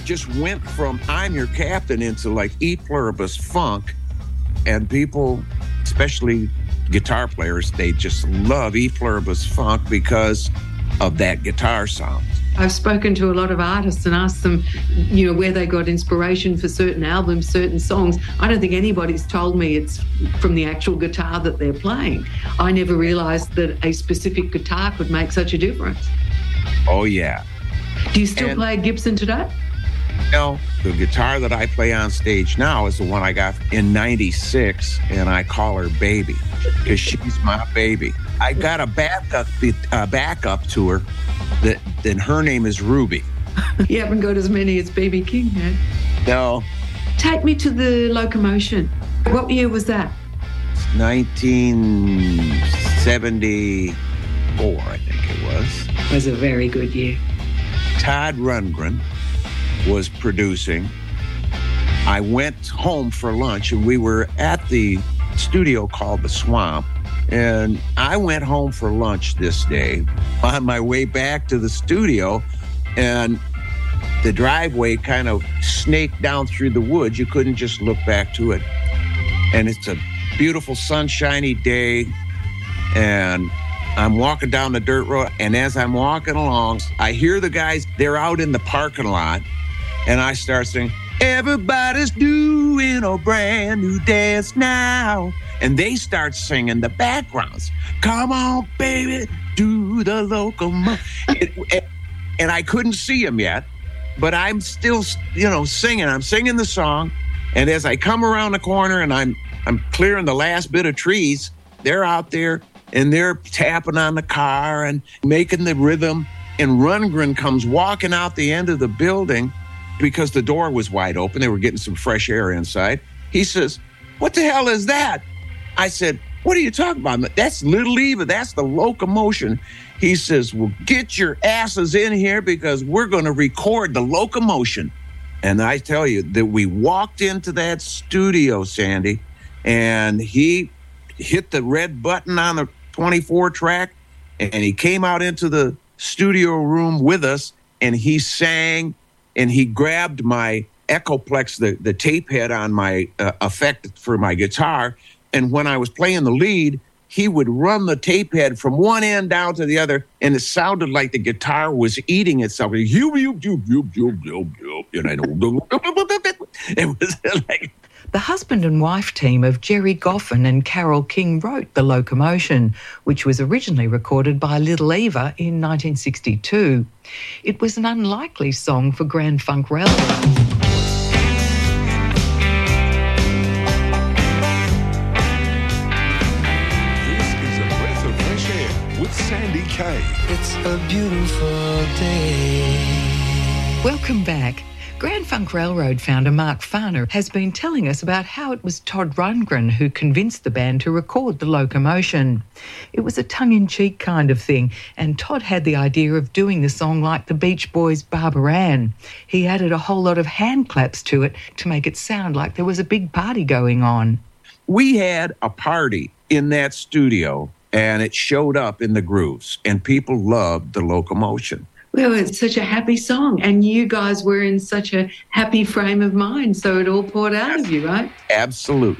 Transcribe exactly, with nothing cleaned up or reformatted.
just went from I'm Your Captain into like E Pluribus Funk, and people, especially guitar players, they just love E Pluribus Funk because of that guitar sound. I've spoken to a lot of artists and asked them, you know, where they got inspiration for certain albums, certain songs. I don't think anybody's told me it's from the actual guitar that they're playing. I never realised that a specific guitar could make such a difference. Oh, yeah. Do you still And play a Gibson today? No, the guitar that I play on stage now is the one I got in ninety-six, and I call her Baby because she's my baby. I got a backup, uh, backup to her, that, and her name is Ruby. You haven't got as many as B B King had. No. Take me to the Locomotion. What year was that? nineteen seventy-four, I think it was. It was a very good year. Todd Rundgren was producing. I went home for lunch, and we were at the studio called The Swamp, and I went home for lunch this day on my way back to the studio, and the driveway kind of snaked down through the woods. You couldn't just look back to it. And it's a beautiful sunshiny day, and I'm walking down the dirt road, and as I'm walking along, I hear the guys, they're out in the parking lot, and I start singing, everybody's doing a brand new dance now. And they start singing the backgrounds. Come on, baby, do the locomotion. And I couldn't see them yet, but I'm still, you know, singing. I'm singing the song. And as I come around the corner and I'm I'm clearing the last bit of trees, they're out there and they're tapping on the car and making the rhythm. And Rundgren comes walking out the end of the building because the door was wide open. They were getting some fresh air inside. He says, what the hell is that? I said, what are you talking about? That's Little Eva. That's the Locomotion. He says, well, get your asses in here because we're going to record the Locomotion. And I tell you that we walked into that studio, Sandy, and he hit the red button on the twenty-four track, and he came out into the studio room with us, and he sang, and he grabbed my Echoplex, the, the tape head on my uh, effect for my guitar. And when I was playing the lead, he would run the tape head from one end down to the other, and it sounded like the guitar was eating itself. It was like... The husband and wife team of Jerry Goffin and Carole King wrote The Locomotion, which was originally recorded by Little Eva in nineteen sixty-two. It was an unlikely song for Grand Funk Railroad. Sandy Kaye. It's a beautiful day. Welcome back. Grand Funk Railroad founder Mark Farner has been telling us about how it was Todd Rundgren who convinced the band to record The Locomotion. It was a tongue-in-cheek kind of thing, and Todd had the idea of doing the song like the Beach Boys' Barbara Ann. He added a whole lot of hand claps to it to make it sound like there was a big party going on. We had a party in that studio, and it showed up in the grooves, and people loved The Locomotion. Well, it's such a happy song, and you guys were in such a happy frame of mind, so it all poured out of you, right? Absolutely.